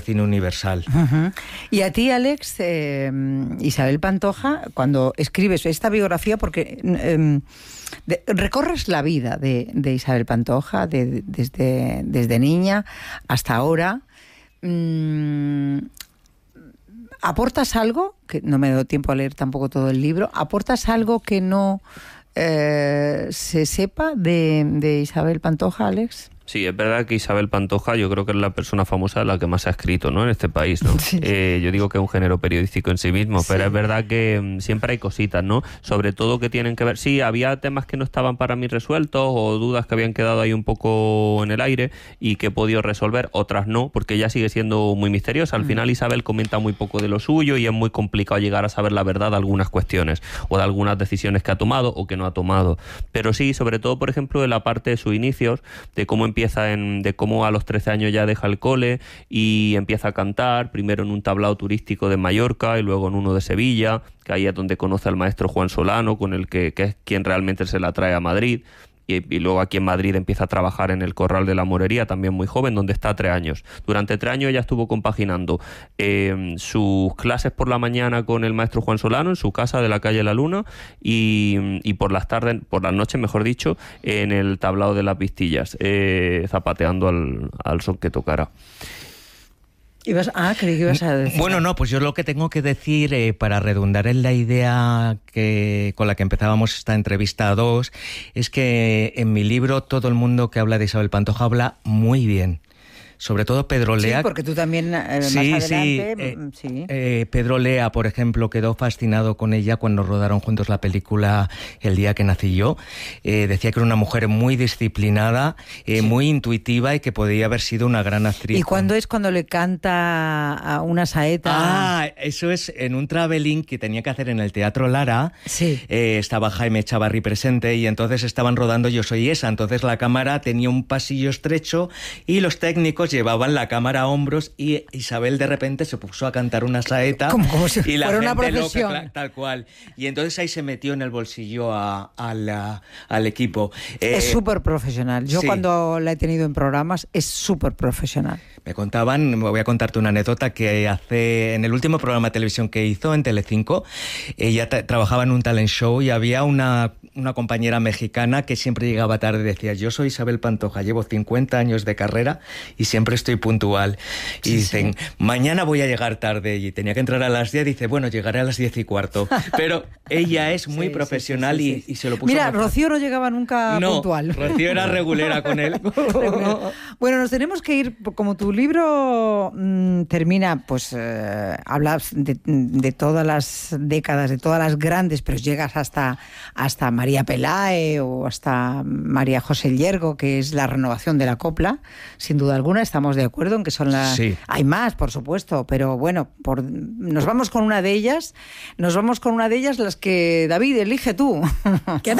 cine universal. Uh-huh. Y a ti, Alex, Isabel Pantoja, cuando escribes esta biografía, porque recorres la vida de Isabel Pantoja desde niña hasta ahora, ¿aportas algo? Que no me doy tiempo a leer tampoco todo el libro. ¿Aportas algo que no se sepa de Isabel Pantoja, Alex? Sí, es verdad que Isabel Pantoja yo creo que es la persona famosa la que más se ha escrito, ¿no?, en este país, ¿no? Sí. Yo digo que es un género periodístico en sí mismo, sí. Pero es verdad que siempre hay cositas, ¿no? Sobre todo que tienen que ver... Sí, había temas que no estaban para mí resueltos o dudas que habían quedado ahí un poco en el aire y que he podido resolver, otras no, porque ella sigue siendo muy misteriosa. Al final Isabel comenta muy poco de lo suyo y es muy complicado llegar a saber la verdad de algunas cuestiones o de algunas decisiones que ha tomado o que no ha tomado. Pero sí, sobre todo, por ejemplo, de la parte de sus inicios, de cómo de cómo a los 13 años ya deja el cole y empieza a cantar, primero en un tablao turístico de Mallorca y luego en uno de Sevilla, que ahí es donde conoce al maestro Juan Solano, con el que es quien realmente se la trae a Madrid. Y luego aquí en Madrid empieza a trabajar en el Corral de la Morería, también muy joven, donde está 3 años. Durante 3 años ella estuvo compaginando sus clases por la mañana con el maestro Juan Solano en su casa de la calle La Luna y por las tardes, por las noches, mejor dicho, en el tablao de las Vistillas, zapateando al son que tocara. Creí que ibas a decir. Bueno, no, pues yo lo que tengo que decir, para redundar en la idea con la que empezábamos esta entrevista a 2, es que en mi libro todo el mundo que habla de Isabel Pantoja habla muy bien. Sobre todo Pedro Lea. Sí, porque tú también más adelante... Pedro Lea, por ejemplo, quedó fascinado con ella cuando rodaron juntos la película El día que nací yo. Decía que era una mujer muy disciplinada, muy intuitiva y que podía haber sido una gran actriz. ¿Y cuándo es cuando le canta a una saeta? Eso es en un traveling que tenía que hacer en el Teatro Lara. Sí. Estaba Jaime Chavarri presente y entonces estaban rodando Yo soy esa. Entonces la cámara tenía un pasillo estrecho y los técnicos llevaban la cámara a hombros y Isabel de repente se puso a cantar una saeta como si y la fuera gente una procesión. loca, tal cual. Y entonces ahí se metió en el bolsillo al equipo. Es súper profesional. Yo cuando la he tenido en programas es súper profesional. Me contaban, voy a contarte una anécdota que en el último programa de televisión que hizo en Telecinco, ella trabajaba en un talent show y había una compañera mexicana que siempre llegaba tarde y decía: yo soy Isabel Pantoja, llevo 50 años de carrera y siempre estoy puntual. Y dicen, mañana voy a llegar tarde, y tenía que entrar a las 10, dice, bueno, llegaré a las 10:15. Pero ella es muy profesional y se lo puso. Mira, Rocío no llegaba nunca puntual. Rocío era regulera con él. Bueno, nos tenemos que ir, como tu libro termina, pues hablas de todas las décadas, de todas las grandes, pero llegas hasta María Pelae o hasta María José Llergo, que es la renovación de la copla, sin duda alguna. Estamos de acuerdo en que son las... Sí. Hay más, por supuesto, pero bueno, nos vamos con una de ellas, las que, David, elige tú.